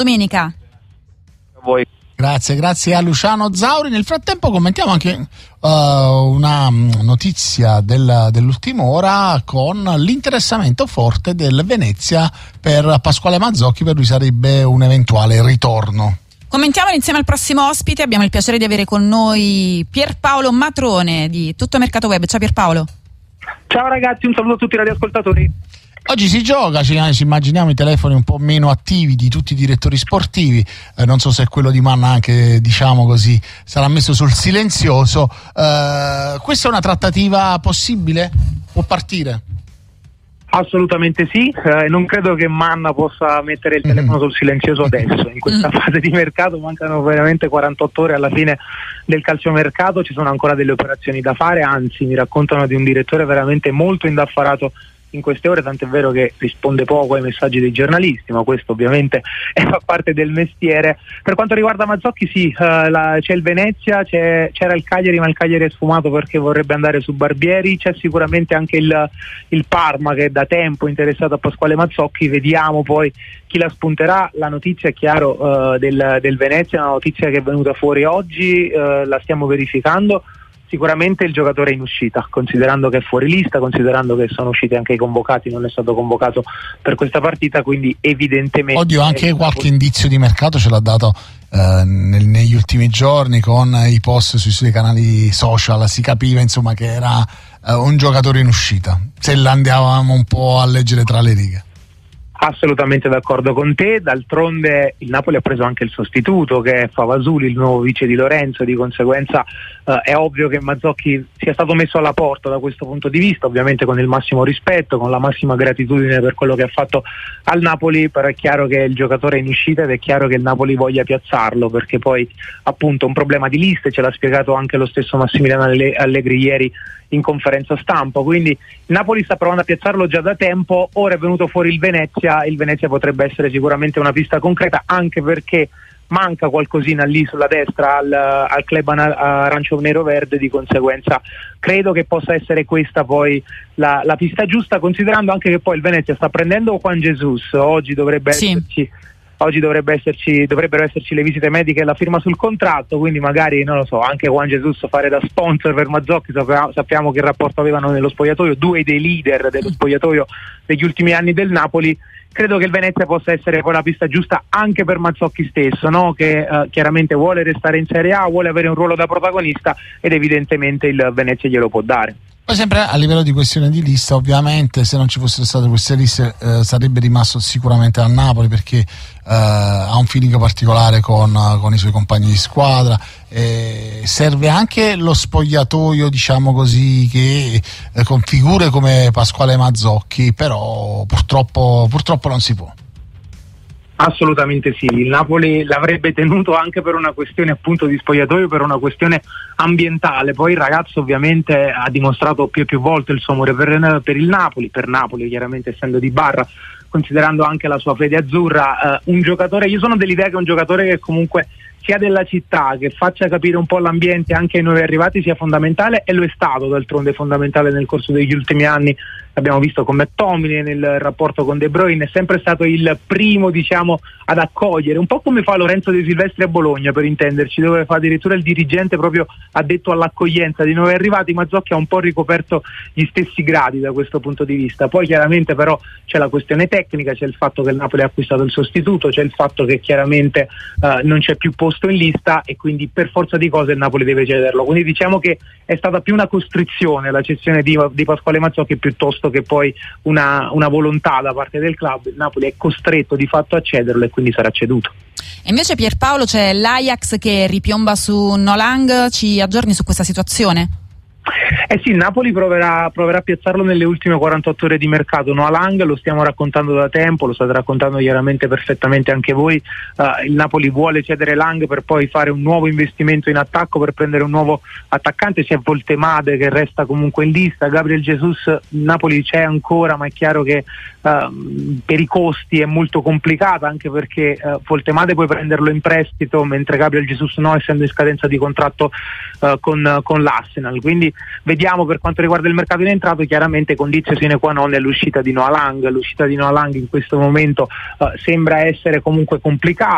Domenica. Voi. Grazie a Luciano Zauri. Nel frattempo commentiamo anche una notizia dell'ultima ora con l'interessamento forte del Venezia per Pasquale Mazzocchi, per lui sarebbe un eventuale ritorno. Commentiamo insieme al prossimo ospite, abbiamo il piacere di avere con noi Pierpaolo Matrone di Tutto Mercato Web. Ciao Pierpaolo. Ciao ragazzi, un saluto a tutti i radioascoltatori. Oggi si gioca, ci immaginiamo i telefoni un po' meno attivi di tutti i direttori sportivi, non so se quello di Manna anche, diciamo così, sarà messo sul silenzioso. Questa è una trattativa possibile? Può partire? Assolutamente sì, non credo che Manna possa mettere il telefono sul silenzioso adesso, in questa fase di mercato mancano veramente 48 ore alla fine del calciomercato, ci sono ancora delle operazioni da fare, anzi mi raccontano di un direttore veramente molto indaffarato in queste ore, tant'è vero che risponde poco ai messaggi dei giornalisti, ma questo ovviamente fa parte del mestiere. Per quanto riguarda Mazzocchi sì, c'è il Venezia, c'era il Cagliari, ma il Cagliari è sfumato perché vorrebbe andare su Barbieri, c'è sicuramente anche il Parma che è da tempo interessato a Pasquale Mazzocchi, vediamo poi chi la spunterà. La notizia è chiaro del Venezia, è una notizia che è venuta fuori oggi, la stiamo verificando. Sicuramente il giocatore è in uscita, considerando che è fuori lista, considerando che sono usciti anche i convocati, non è stato convocato per questa partita, quindi evidentemente... Oddio, anche qualche indizio di mercato ce l'ha dato negli ultimi giorni con i post sui suoi canali social, si capiva insomma che era un giocatore in uscita, se l'andavamo un po' a leggere tra le righe. Assolutamente d'accordo con te, d'altronde il Napoli ha preso anche il sostituto che è Favasuli, il nuovo vice di Lorenzo, di conseguenza è ovvio che Mazzocchi sia stato messo alla porta da questo punto di vista, ovviamente con il massimo rispetto, con la massima gratitudine per quello che ha fatto al Napoli, però è chiaro che il giocatore è in uscita ed è chiaro che il Napoli voglia piazzarlo, perché poi appunto un problema di liste, ce l'ha spiegato anche lo stesso Massimiliano Allegri ieri in conferenza stampa, quindi il Napoli sta provando a piazzarlo già da tempo, ora è venuto fuori il Venezia potrebbe essere sicuramente una pista concreta, anche perché manca qualcosina lì sulla destra al club arancio nero verde, di conseguenza credo che possa essere questa poi la pista giusta, considerando anche che poi il Venezia sta prendendo Juan Jesus, oggi dovrebbero esserci le visite mediche e la firma sul contratto, quindi magari, non lo so, anche Juan Jesus fare da sponsor per Mazzocchi, sappiamo che rapporto avevano nello spogliatoio, due dei leader dello spogliatoio degli ultimi anni del Napoli. Credo che il Venezia possa essere poi la pista giusta anche per Mazzocchi stesso, no? Che chiaramente vuole restare in Serie A, vuole avere un ruolo da protagonista ed evidentemente il Venezia glielo può dare. Poi sempre a livello di questione di lista, ovviamente se non ci fossero state queste liste sarebbe rimasto sicuramente a Napoli, perché ha un feeling particolare con i suoi compagni di squadra, serve anche lo spogliatoio, diciamo così, che con figure come Pasquale Mazzocchi, però purtroppo non si può. Assolutamente sì, il Napoli l'avrebbe tenuto anche per una questione appunto di spogliatoio, per una questione ambientale, poi il ragazzo ovviamente ha dimostrato più e più volte il suo amore per il Napoli, per Napoli chiaramente essendo di Barra, considerando anche la sua fede azzurra, un giocatore, io sono dell'idea che un giocatore che comunque sia della città, che faccia capire un po' l'ambiente anche ai nuovi arrivati sia fondamentale, e lo è stato d'altronde fondamentale nel corso degli ultimi anni, abbiamo visto con McTominay nel rapporto con De Bruyne, è sempre stato il primo, diciamo, ad accogliere, un po' come fa Lorenzo De Silvestri a Bologna, per intenderci, dove fa addirittura il dirigente proprio addetto all'accoglienza di nuovi arrivati. Mazzocchi ha un po' ricoperto gli stessi gradi da questo punto di vista. Poi chiaramente però c'è la questione tecnica, c'è il fatto che il Napoli ha acquistato il sostituto, c'è il fatto che chiaramente non c'è più posto in lista e quindi per forza di cose il Napoli deve cederlo, quindi diciamo che è stata più una costrizione la cessione di Pasquale Mazzocchi piuttosto che poi una volontà da parte del club. Il Napoli è costretto di fatto a cederlo e quindi sarà ceduto. E invece Pierpaolo, c'è l'Ajax che ripiomba su Nolang, ci aggiorni su questa situazione? Sì, il Napoli proverà a piazzarlo nelle ultime 48 ore di mercato. Noalang lo stiamo raccontando da tempo, lo state raccontando chiaramente perfettamente anche voi. Il Napoli vuole cedere Lang per poi fare un nuovo investimento in attacco, per prendere un nuovo attaccante. C'è Voltemade che resta comunque in lista, Gabriel Jesus Napoli c'è ancora, ma è chiaro che per i costi è molto complicata, anche perché Voltemade puoi prenderlo in prestito mentre Gabriel Jesus no, essendo in scadenza di contratto con l'Arsenal, quindi vediamo. Per quanto riguarda il mercato in entrato, chiaramente condizio sine qua non è l'uscita di Noalang in questo momento sembra essere comunque complicata.